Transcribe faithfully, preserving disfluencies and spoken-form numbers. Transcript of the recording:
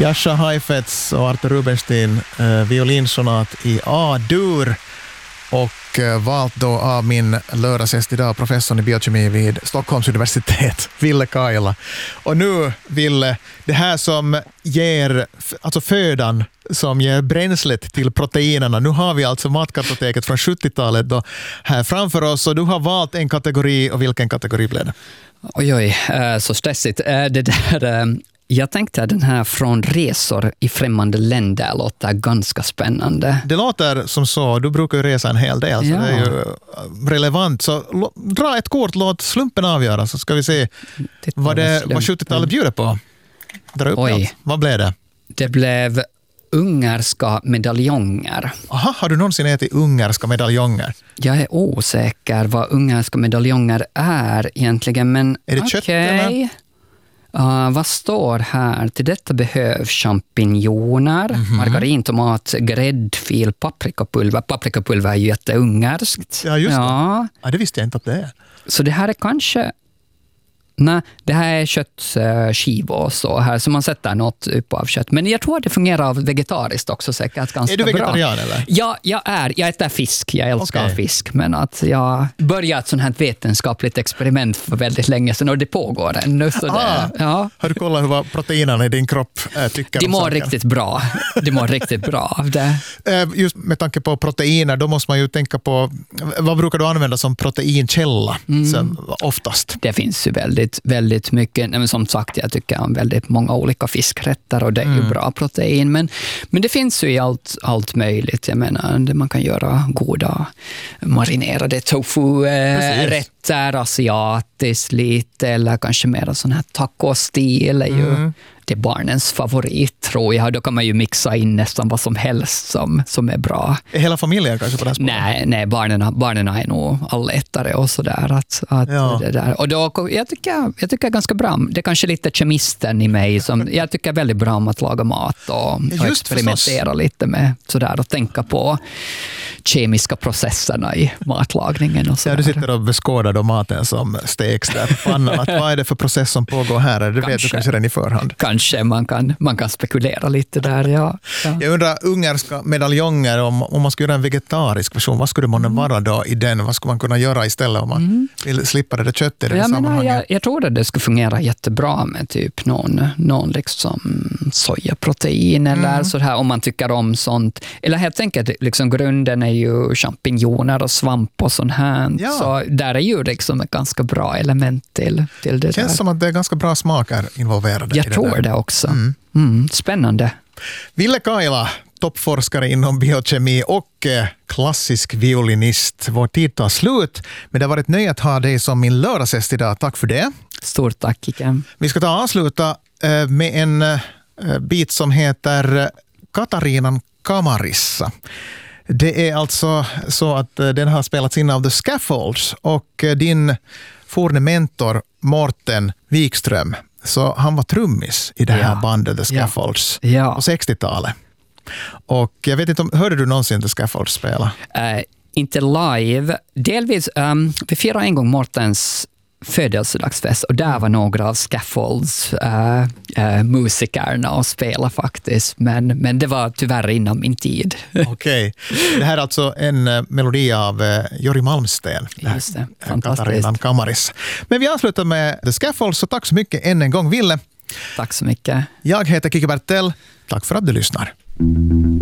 Jascha Heifetz och Arthur Rubinstein, eh, violinsonat i A-dur, och eh, valt då av min lördagsgäst idag, professorn i biokemi vid Stockholms universitet, Ville Kaila. Och nu, Ville, det här som ger, alltså födan som ger bränslet till proteinerna. Nu har vi alltså matkartoteket från sjuttiotalet då här framför oss, och du har valt en kategori, och vilken kategori blev det? Oj, oj, så stressigt. Det där, jag tänkte att den här från resor i främmande länder låter ganska spännande. Det låter som så. Du brukar ju resa en hel del, så ja. Det är ju relevant. Så dra ett kort, låt slumpen avgöra, så ska vi se Titta vad, det, vad sjuttiotalet bjuder på. Dra upp oj. Allt. Vad blev det? Det blev ungerska medaljonger. Aha, har du någonsin ätit ungerska medaljonger? Jag är osäker vad ungerska medaljonger är egentligen, men är det okay. kött eller? Uh, vad står här? Till detta behövs champinjoner, mm-hmm. margarin, tomat, gräddfil, paprikapulver. Paprikapulver är ju jätteungerskt. Ja, just ja. det. Ja, det visste jag inte att det är. Så det här är kanske... Nej, det här är köttskivor och så här, så man sätter något typ av kött. Men jag tror att det fungerar vegetariskt också säkert ganska bra. Är du vegetarian bra. Eller? Ja, jag är. Jag äter fisk. Jag älskar okay. fisk. Men att jag började ett sånt här vetenskapligt experiment för väldigt länge sedan, och det pågår ännu. Så ah, det, ja. Har du kollat hur proteinerna i din kropp äh, tycker De om mår saker? riktigt bra. De mår riktigt bra av det. Just med tanke på proteiner, då måste man ju tänka på, vad brukar du använda som proteinkälla mm. som oftast? Det finns ju väldigt, väldigt väldigt mycket, men som sagt, jag tycker om väldigt många olika fiskrätter, och det är ju mm. bra protein, men, men det finns ju i allt, allt möjligt. Jag menar, det man kan göra goda marinerade tofu-rätter, asiatiskt lite, eller kanske mer sån här taco-stil är ju mm. det är barnens favorit, tror jag. Då kan man ju mixa in nästan vad som helst som, som är bra. Är hela familjen kanske på det här spåret? Nej, nej barnen, barnen är nog allätare och sådär. Att, att ja. det där. Och då, jag tycker jag tycker ganska bra. Det är kanske lite kemisten i mig som jag tycker väldigt bra om att laga mat och, och experimentera förstås. lite med sådär, och tänka på kemiska processerna i matlagningen och sådär. Ja, du sitter och beskådar då maten som steks där på pannan. Att vad är det för process som pågår här? Det kanske. vet du kanske redan i förhand. Kanske man kan, man kan spekulera lite där, ja. ja. Jag undrar, ungerska medaljonger, om, om man skulle göra en vegetarisk version, vad skulle man mm. vara då i den? Vad skulle man kunna göra istället om man mm. vill slippa det där köttet i det jag sammanhanget? Menar, jag, jag tror att det skulle fungera jättebra med typ någon, någon liksom sojaprotein eller mm. sådär, om man tycker om sånt. Eller helt enkelt, liksom, grunden är ju champinjoner och svamp och sånt här. Ja. Så där är ju liksom ett ganska bra element till, till det. Det känns där. Som att det är ganska bra smaker involverade. Jag i tror det, det också. Mm. Mm, spännande. Ville Kaila, toppforskare inom biokemi och klassisk violinist. Vår tid tar slut, men det har varit nöje att ha dig som min lördagsgäst idag. Tack för det. Stort tack, Ikem. Vi ska ta och avsluta med en bit som heter Katarinan Kamarissa. Det är alltså så att den har spelats in av The Scaffolds, och din forne mentor Morten Wikström, så han var trummis i det här ja. bandet The Scaffolds ja. Ja. på sextiotalet. Och jag vet inte om, hörde du någonsin The Scaffolds spela? Uh, inte live. Delvis, um, vi firade en gång Mortens födelsedagsfest, och där var några av Scaffolds uh, uh, musikerna och spela faktiskt, men, men det var tyvärr innan min tid. Okej. Okay. Det här är alltså en uh, melodi av uh, Jori Malmsten. Just det, fantastiskt. Katarinan Kamaris. Men vi avslutar med The Scaffolds, så tack så mycket än en gång, Ville. Tack så mycket. Jag heter Kiki Bertell. Tack för att du lyssnar.